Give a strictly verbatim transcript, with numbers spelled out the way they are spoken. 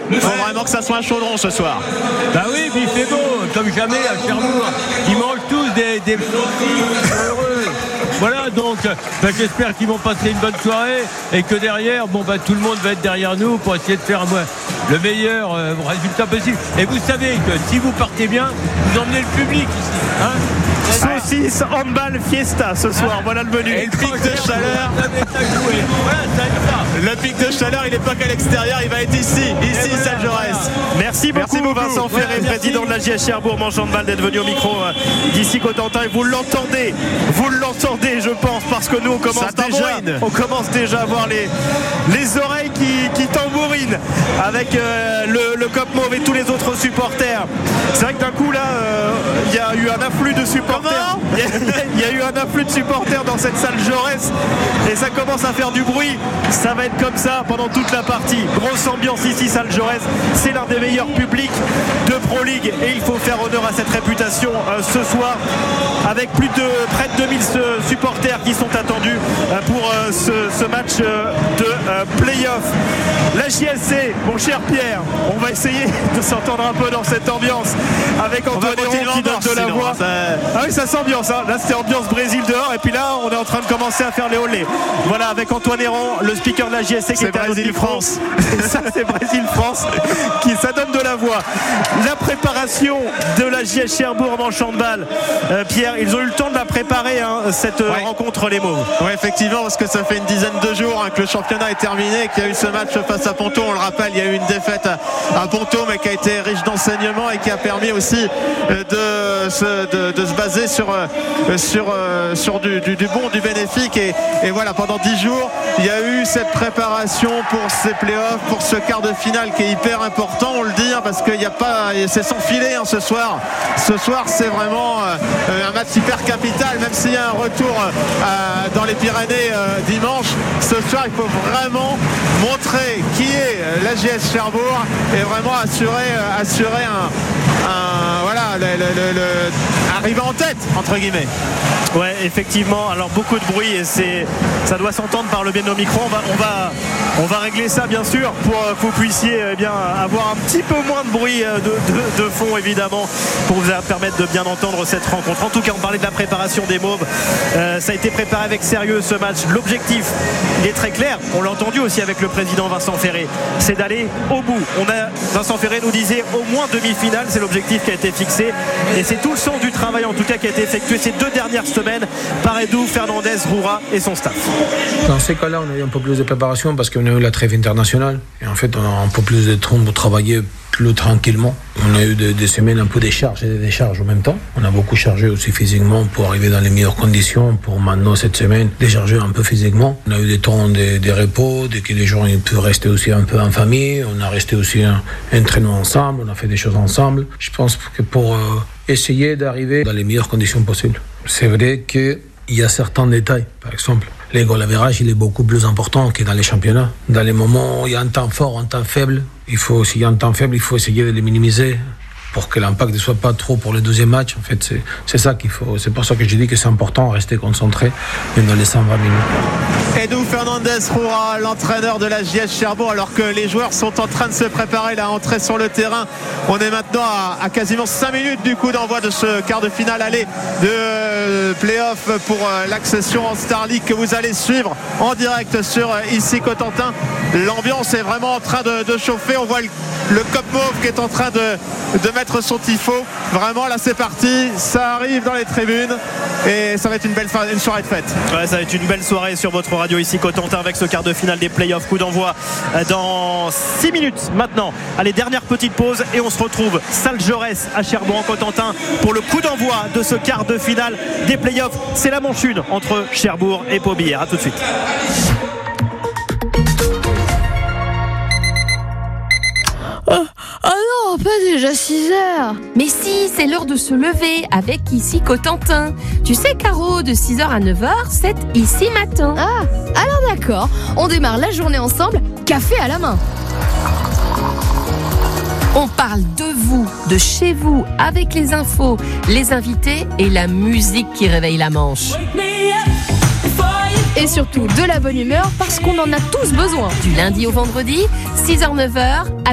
Il faut vraiment que ça soit un chaudron ce soir. Bah oui, puis il fait beau, comme jamais à Cherbourg. Ils mangent tous des, des petits heureux. Voilà, donc bah, j'espère qu'ils vont passer une bonne soirée et que derrière, bon, bah, tout le monde va être derrière nous pour essayer de faire moi, le meilleur euh, résultat possible. Et vous savez que si vous partez bien, vous emmenez le public ici. Hein. Saucisse, handball, fiesta ce soir, voilà le menu. Et le pic de chaleur. Le pic de chaleur, il n'est pas qu'à l'extérieur, il va être ici, ici, voilà, Salle Jaurès. Voilà. Merci beaucoup, merci beaucoup Vincent Ferré, ouais, président de la J S Cherbourg, manche handball, d'être venu au micro euh, d'ici Cotentin. Et vous l'entendez, vous l'entendez, je pense, parce que nous on commence déjà, on commence déjà à voir les, les oreilles qui, qui tambourinent avec euh, le, le Cop Mauve et tous les autres supporters. C'est vrai que d'un coup là, il euh, y a eu un afflux de supporters. Il y, y a eu un afflux de supporters dans cette salle Jaurès et ça commence à faire du bruit. Ça va être comme ça pendant toute la partie. Grosse ambiance ici, salle Jaurès. C'est l'un des meilleurs publics de Pro League et il faut faire honneur à cette réputation euh, ce soir avec plus de près de deux mille supporters qui sont attendus euh, pour euh, ce, ce match euh, de euh, play-off. La J S C, mon cher Pierre, on va essayer de s'entendre un peu dans cette ambiance avec Antoine Héron qui donne de la voix. Ça... Ah oui, ça s'ambiance, hein. Là c'était ambiance Brésil dehors et puis là on est en train de commencer à faire les olés. Voilà, avec Antoine Héron, le speaker de la J S C qui c'est est à Brésil-France. Ça c'est Brésil-France qui ça donne de la voix. La préparation de la J S Cherbourg manche handball. Euh, Pierre, ils ont eu le temps de la préparer, hein, cette ouais. rencontre les Mauves. Oui, effectivement, parce que ça fait une dizaine de jours hein, que le championnat est terminé, qu'il y a eu ce match face à Ponto. On le rappelle, il y a eu une défaite à, à Ponto, mais qui a été riche d'enseignements et qui a permis aussi euh, de, se, de, de se baser sur, euh, sur, euh, sur du, du, du bon, du bénéfique. Et, et voilà, pendant dix jours, il y a eu cette préparation pour ces playoffs, pour ce quart de finale qui est hyper important, on le dit, hein, parce qu'il n'y a pas, c'est sans filet hein, ce soir. Ce soir, c'est vraiment euh, un match hyper capital, même s'il y a un retour euh, dans les Pyrénées euh, dimanche. Ce soir, il faut vraiment montrer qui est la J S Cherbourg et vraiment assurer, euh, assurer un, un voilà, le, le, le, le, arriver en tête entre guillemets. Ouais, effectivement. Alors beaucoup de bruit et c'est, ça doit s'entendre par le biais de nos micros. On va, on va, on va régler ça bien sûr pour que vous puissiez eh bien avoir un petit peu moins de bruit de, de, de fond évidemment pour vous permettre de bien entendre cette rencontre. En tout cas, on parlait de la préparation des Mauves. Euh, ça a été préparé avec sérieux ce match. L'objectif, il est très clair. On l'a entendu aussi avec le président Vincent Ferré. C'est d'aller au bout. On a, Vincent Ferré nous disait au moins demi-finale. C'est l'objectif qui a été fixé et c'est tout le sens du travail en tout cas qui a été effectué ces deux dernières semaines par Edou, Fernandez, Roura et son staff. Dans ces cas-là, on a eu un peu plus de préparation parce qu'on a eu la trêve internationale et en fait on a un peu plus de temps pour travailler plus tranquillement. On a eu des, des semaines un peu des charges et des décharges en même temps. On a beaucoup chargé aussi physiquement pour arriver dans les meilleures conditions pour maintenant cette semaine décharger un peu physiquement. On a eu des temps de, de repos, de que les gens peuvent rester aussi un peu en famille. On a resté aussi un entraînement ensemble, on a fait des choses ensemble. Je pense que pour euh, essayer d'arriver dans les meilleures conditions possibles. C'est vrai qu'il y a certains détails, par exemple. Le goal average, il est beaucoup plus important que dans les championnats. Dans les moments où il y a un temps fort, un temps faible, il faut, s'il y a un temps faible, il faut essayer de les minimiser pour que l'impact ne soit pas trop pour le deuxième match. En fait, c'est, c'est ça qu'il faut. C'est pour ça que je dis que c'est important de rester concentré même dans les cent vingt minutes. Edou Fernandez Roura, l'entraîneur de la J S Cherbourg, alors que les joueurs sont en train de se préparer à entrer sur le terrain. On est maintenant à, à quasiment cinq minutes du coup d'envoi de ce quart de finale aller de play-off pour l'accession en Star League que vous allez suivre en direct sur ici Cotentin. L'ambiance est vraiment en train de, de chauffer. On voit le, le Cop Mauve qui est en train de, de mettre son tifo. Vraiment là c'est parti, ça arrive dans les tribunes et ça va être une belle une soirée de fête. Ouais, ça va être une belle soirée sur votre radio ici Cotentin avec ce quart de finale des playoffs. Coup d'envoi dans six minutes maintenant. Allez, dernière petite pause et on se retrouve salle Jaurès à Cherbourg en Cotentin pour le coup d'envoi de ce quart de finale des playoffs. C'est la manche une entre Cherbourg et Pau-Billère. A tout de suite. Oh, oh non, pas déjà six heures. Mais si, c'est l'heure de se lever avec Ici Cotentin. Tu sais, Caro, de six heures à neuf heures, c'est Ici Matin. Ah, alors d'accord, on démarre la journée ensemble, café à la main. On parle de vous, de chez vous, avec les infos, les invités et la musique qui réveille la Manche. Et surtout de la bonne humeur parce qu'on en a tous besoin. Du lundi au vendredi, six heures neuf heures, à